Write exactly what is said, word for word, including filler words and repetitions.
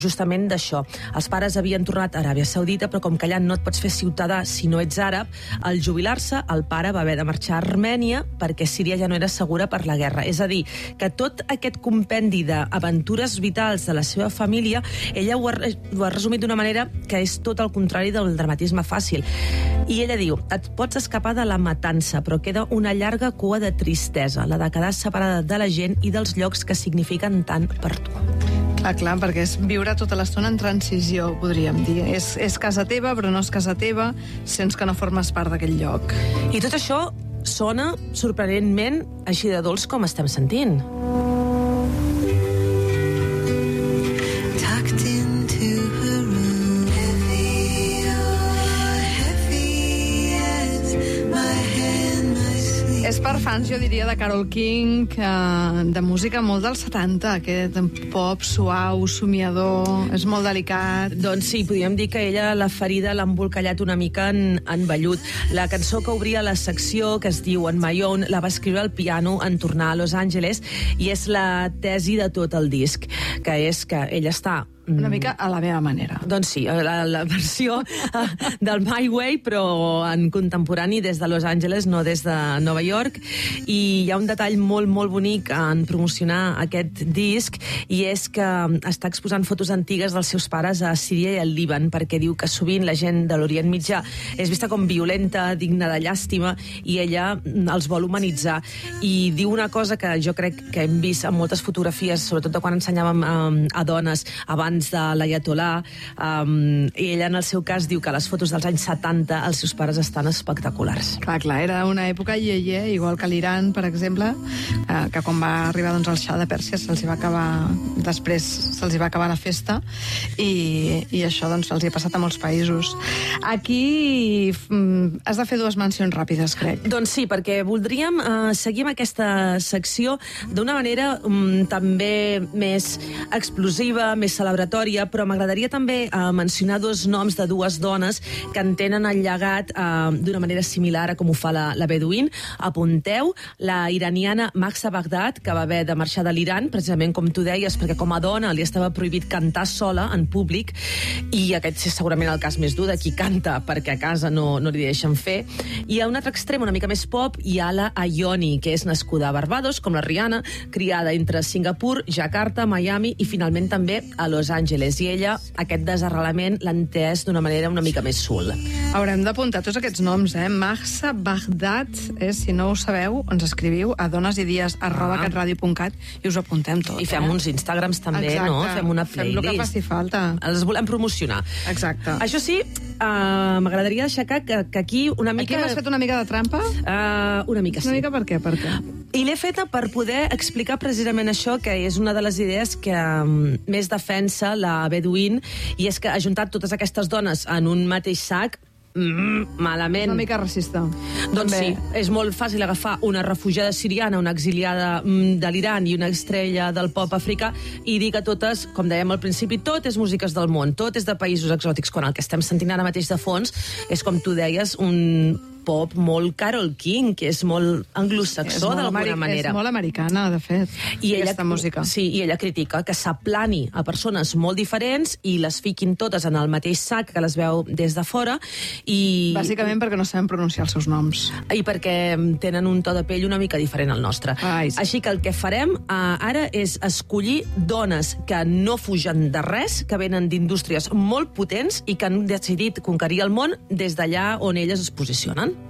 justament d'això. Els pares havien tornat a Aràbia Saudita, però com que allà no et pots fer ciutadà si no ets àrab, al jubilar-se, el pare va haver de marxar a Armènia perquè Síria ja no era segura per la guerra. És a dir, que tot aquest compendi d'aventures vitals de la seva família, ella ho ha, ho ha resumit d'una manera que és tot el contrari del dramatisme fàcil. I ella diu, et pots escapar de la matança, però queda una llarga cua de tristesa, la de quedar separada de la gent i dels llocs que signifiquen tant per tu. Clar, clar, perquè és viure tota l'estona en transició, podríem dir. És, és casa teva, però no és casa teva, sents que no formes part d'aquell lloc. I tot això sona sorprenentment així de dolç com estem sentint. És per fans, jo diria, de Carole King, de música molt dels setanta, aquest pop suau, somiador, és molt delicat. Doncs sí, podríem dir que ella la ferida l'ha embolcallat una mica en, en vellut. La cançó que obria la secció, que es diu On My Own, la va escriure al piano en tornar a Los Angeles i és la tesi de tot el disc, que és que ella està una mica a la meva manera. Doncs sí, la, la versió del My Way, però en contemporani des de Los Angeles, no des de Nova York. I hi ha un detall molt, molt bonic en promocionar aquest disc, i és que està exposant fotos antigues dels seus pares a Síria i al Líban, perquè diu que sovint la gent de l'Orient Mitjà és vista com violenta, digna de llàstima, i ella els vol humanitzar. I diu una cosa que jo crec que hem vist en moltes fotografies, sobretot de quan ensenyàvem a, a dones abans de l'Ayatollah, um, i ella en el seu cas diu que les fotos dels anys setanta els seus pares estan espectaculars. Clar, clar, era una època ieye, igual que l'Iran, per exemple, eh, que quan va arribar doncs, el Shah de Pèrsia se'ls va acabar, després se'ls va acabar la festa, i, i això doncs, se'ls ha passat a molts països. Aquí mm, has de fer dues mencions ràpides, crec. Doncs sí, perquè voldríem eh, seguir amb aquesta secció d'una manera mm, també més explosiva, més celebratòria, però m'agradaria també eh, mencionar dos noms de dues dones que en tenen el llegat eh, d'una manera similar a com ho fa la, la Bedouin. Apunteu la iraniana Mahsa Baghdad, que va haver de marxar de l'Iran, precisament com tu deies, perquè com a dona li estava prohibit cantar sola en públic, i aquest és segurament el cas més dur de qui canta perquè a casa no, no li deixen fer. I a un altre extrem, una mica més pop, hi ha la Ayoni, que és nascuda a Barbados, com la Rihanna, criada entre Singapur, Jakarta, Miami i finalment també a Los Angeles, i ella aquest desarrelament l'ha entès d'una manera una mica més sul. Haurem d'apuntar tots aquests noms, eh? Mahsa Baghdad, eh? Si no ho sabeu, ens escriviu a donesidies arroba catradio punt cat i us apuntem tot. I fem eh? uns Instagrams també, exacte, no? Fem una playlist. Fem el que faci falta. Els volem promocionar. Exacte. Això sí, uh, m'agradaria deixar que, que, que aquí una mica... Aquí m'has fet una mica de trampa? Uh, una mica, sí. Una mica per què? Per què? I l'he feta per poder explicar precisament això, que és una de les idees que um, més defensa la Bedouin, i és que ha juntat totes aquestes dones en un mateix sac. Mm, malament. Una mica racista. Doncs sí, és molt fàcil agafar una refugiada siriana, una exiliada de l'Iran i una estrella del pop africà i dir que totes, com dèiem al principi, tot és músiques del món, tot és de països exòtics, quan el que estem sentint ara mateix de fons és, com tu deies, un pop molt Carole King, que és molt anglosaxó d'alguna manera. És molt americana, de fet, I ella, aquesta música. Sí, i ella critica que s'aplani a persones molt diferents i les fiquin totes en el mateix sac, que les veu des de fora. I bàsicament perquè no sabem pronunciar els seus noms. I perquè tenen un to de pell una mica diferent al nostre. Ai, sí. Així que el que farem uh, ara és escollir dones que no fugen de res, que venen d'indústries molt potents i que han decidit conquerir el món des d'allà on elles es posicionen.